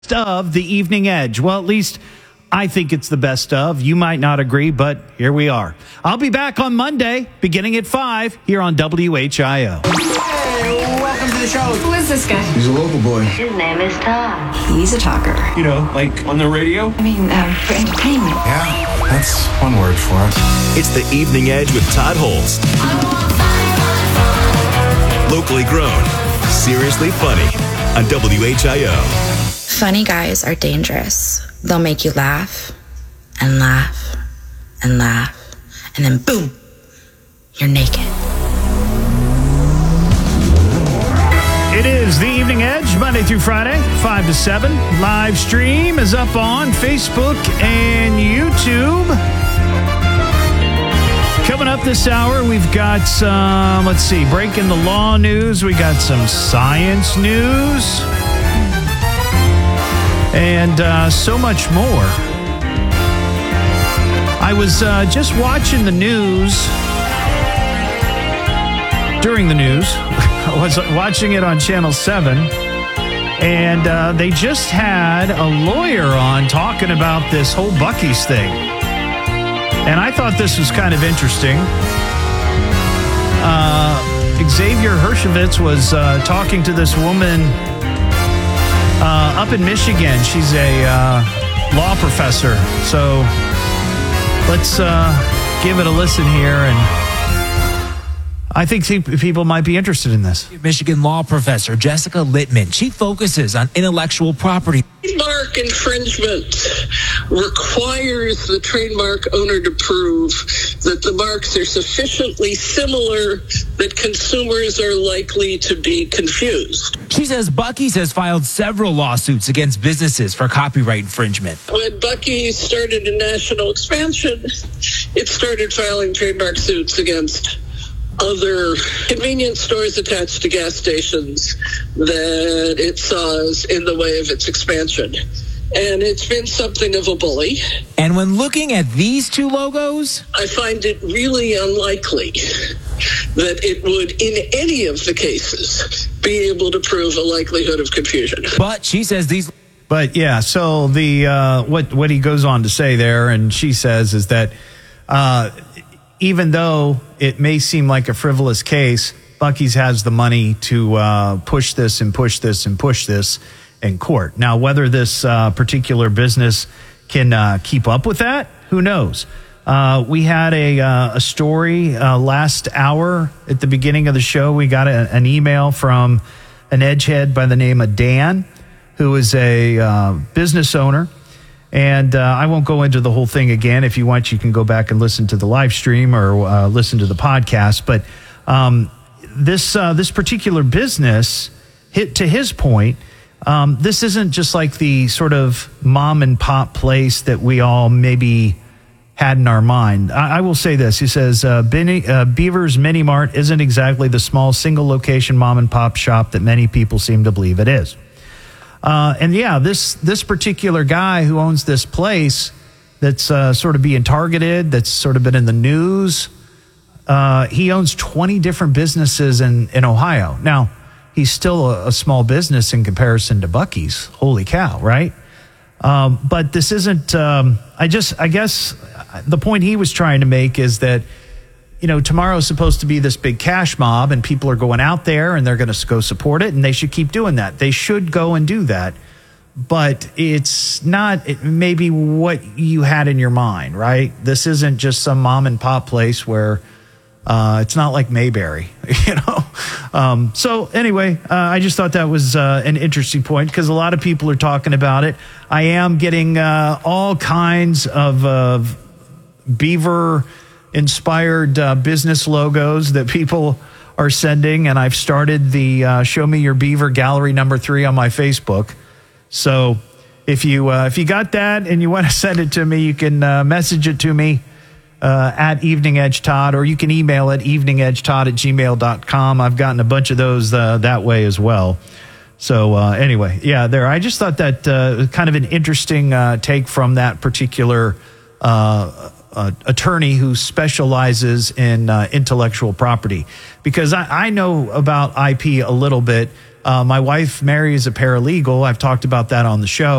Of the Evening Edge. Well, at least I think it's the best of. You might not agree, but here we are. I'll be back on Monday, beginning at 5, here on WHIO. Hey, welcome to the show. Who is this guy? He's a local boy. His name is Todd. He's a talker. You know, like on the radio? I mean, for entertainment. Yeah, that's one word for it. It's the Evening Edge with Todd Holst. Locally grown, seriously funny on WHIO. Funny guys are dangerous. They'll make you laugh and laugh and laugh, and then boom, you're naked. It is the Evening Edge, Monday through Friday, 5 to 7. Live stream is up on Facebook and YouTube. Coming up this hour, we've got some, breaking the law news. We got some science news. And so much more. I was just watching the news. During the news, I was watching it on Channel 7. And they just had a lawyer on talking about this whole Buc-ee's thing. And I thought this was kind of interesting. Xavier Hershovitz was talking to this woman up in Michigan. She's a law professor. So let's give it a listen here. And I think people might be interested in this. Michigan law professor Jessica Littman. She focuses on intellectual property. Trademark infringement requires the trademark owner to prove that the marks are sufficiently similar that consumers are likely to be confused. She says Buc-ee's has filed several lawsuits against businesses for copyright infringement. When Buc-ee's started a national expansion, it started filing trademark suits against other convenience stores attached to gas stations that it saw in the way of its expansion. And it's been something of a bully. And when looking at these two logos, I find it really unlikely that it would, in any of the cases, be able to prove a likelihood of confusion. But she says these... But yeah, so the what he goes on to say there, and she says, is that even though it may seem like a frivolous case, Buc-ee's has the money to push this and push this and push this in court. Now, whether this particular business can keep up with that, who knows? We had a story last hour at the beginning of the show. We got an email from an edgehead by the name of Dan, who is a business owner. And I won't go into the whole thing again. If you want, you can go back and listen to the live stream or listen to the podcast. But this particular business, to his point, this isn't just like the sort of mom and pop place that we all maybe had in our mind. I will say this. He says, Beaver's Mini Mart isn't exactly the small single location mom and pop shop that many people seem to believe it is. And yeah, this particular guy who owns this place that's sort of being targeted, that's sort of been in the news, he owns 20 different businesses in Ohio. Now, he's still a small business in comparison to Buc-ee's. Holy cow, right? But this isn't, I guess the point he was trying to make is that, you know, tomorrow's supposed to be this big cash mob and people are going out there and they're going to go support it, and they should keep doing that. They should go and do that. But it's not maybe what you had in your mind, right? This isn't just some mom and pop place where it's not like Mayberry, you know? So anyway, I just thought that was an interesting point because a lot of people are talking about it. I am getting all kinds of Beaver inspired business logos that people are sending, and I've started the Show Me Your Beaver Gallery #3 on my Facebook. So if you got that and you want to send it to me, you can message it to me at Evening Edge Todd, or you can email it eveningedgetodd@gmail.com. I've gotten a bunch of those that way as well. So anyway, yeah, there. I just thought that kind of an interesting take from that particular attorney who specializes in intellectual property, because I know about IP a little bit. My wife, Mary, is a paralegal. I've talked about that on the show.